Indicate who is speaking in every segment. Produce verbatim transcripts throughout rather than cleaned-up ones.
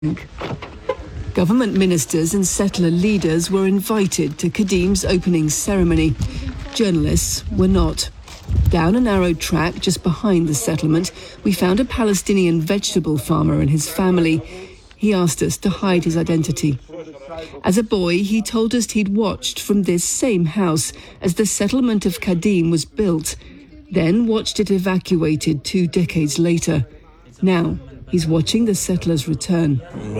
Speaker 1: Government ministers and settler leaders were invited to Kadim's opening ceremony. Journalists were not. Down a narrow track just behind the settlement, we found a Palestinian vegetable farmer and his family. He asked us to hide his identity. As a boy, he told us he'd watched from this same house as the settlement of Kadim was built, then watched it evacuated two decades later. Now, he's watching the settlers return.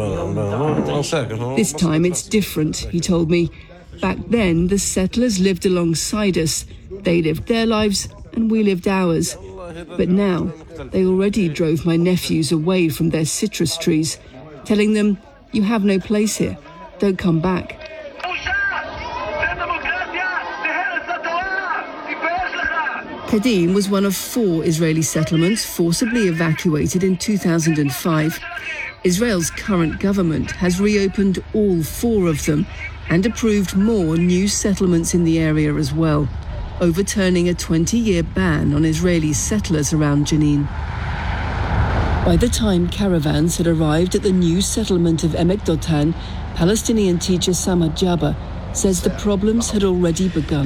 Speaker 1: This time it's different, he told me. Back then, the settlers lived alongside us. They lived their lives and we lived ours. But now, they already drove my nephews away from their citrus trees, telling them, "You have no place here. Don't come back." Kadim was one of four Israeli settlements forcibly evacuated in two thousand five. Israel's current government has reopened all four of them and approved more new settlements in the area as well, overturning a twenty-year ban on Israeli settlers around Jenin. By the time caravans had arrived at the new settlement of Emek Dotan, Palestinian teacher Samad Jabba says the problems had already begun.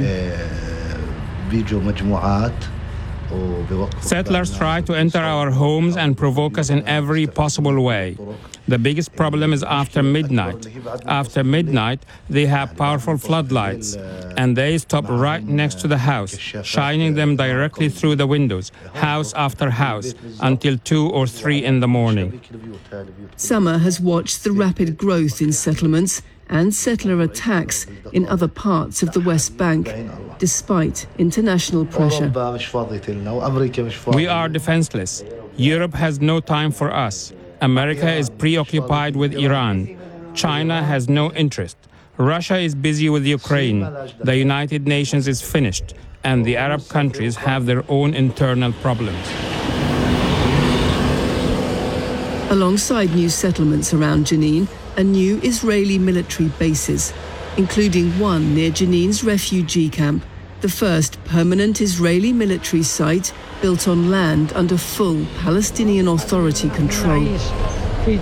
Speaker 2: Settlers try to enter our homes and provoke us in every possible way. The biggest problem is after midnight. After midnight, they have powerful floodlights, and they stop right next to the house, shining them directly through the windows, house after house, until two or three in the morning.
Speaker 1: Summer has watched the rapid growth in settlements and settler attacks in other parts of the West Bank, despite international pressure.
Speaker 2: We are defenseless. Europe has no time for us. America is preoccupied with Iran. China has no interest. Russia is busy with Ukraine. The United Nations is finished, and the Arab countries have their own internal problems.
Speaker 1: Alongside new settlements around Jenin are new Israeli military bases, including one near Jenin's refugee camp, the first permanent Israeli military site built on land under full Palestinian Authority control.
Speaker 3: In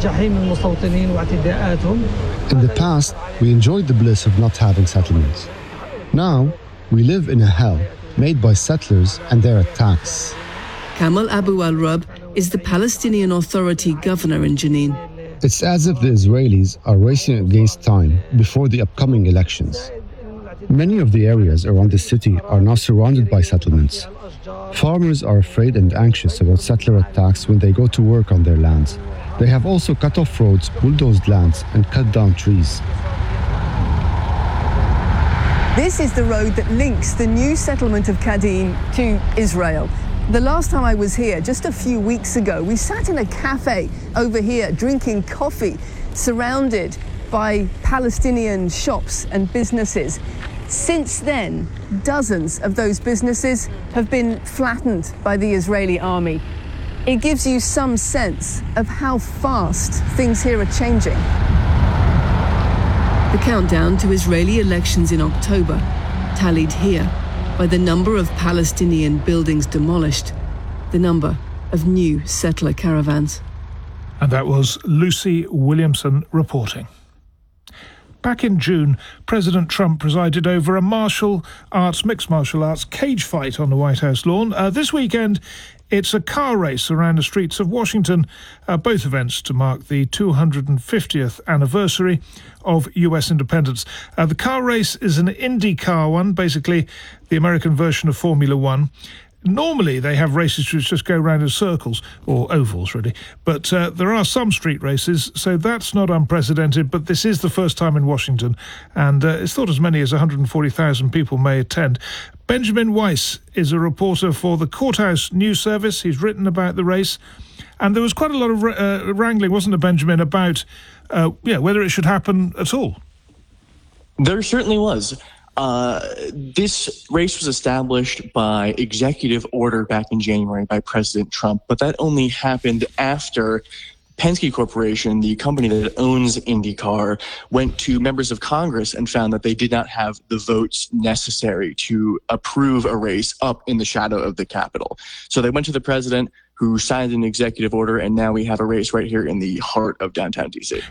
Speaker 3: the past, we enjoyed the bliss of not having settlements. Now, we live in a hell made by settlers and their attacks.
Speaker 1: Kamal Abu al-Rab is the Palestinian Authority governor in Jenin.
Speaker 3: It's as if the Israelis are racing against time before the upcoming elections. Many of the areas around the city are now surrounded by settlements. Farmers are afraid and anxious about settler attacks when they go to work on their lands. They have also cut off roads, bulldozed lands, and cut down trees.
Speaker 1: This is the road that links the new settlement of Kadim to Israel. The last time I was here, just a few weeks ago, we sat in a cafe over here drinking coffee, surrounded by Palestinian shops and businesses. Since then, dozens of those businesses have been flattened by the Israeli army. It gives you some sense of how fast things here are changing. The countdown to Israeli elections in October, tallied here by the number of Palestinian buildings demolished, the number of new settler caravans.
Speaker 4: And that was Lucy Williamson reporting. Back in June, President Trump presided over a martial arts, mixed martial arts cage fight on the White House lawn. Uh, this weekend, it's a car race around the streets of Washington, uh, both events to mark the two hundred fiftieth anniversary of U S independence. Uh, the car race is an IndyCar one, basically the American version of Formula One. Normally, they have races which just go round in circles, or ovals, really. But uh, there are some street races, so that's not unprecedented. But this is the first time in Washington, and uh, it's thought as many as one hundred forty thousand people may attend. Benjamin Weiss is a reporter for the Courthouse News Service. He's written about the race. And there was quite a lot of uh, wrangling, wasn't there, Benjamin, about uh, yeah, whether it should happen at all?
Speaker 5: There certainly was. Uh, this race was established by executive order back in January by President Trump, but that only happened after Penske Corporation, the company that owns IndyCar, went to members of Congress and found that they did not have the votes necessary to approve a race up in the shadow of the Capitol. So they went to the president, who signed an executive order, and now we have a race right here in the heart of downtown D C.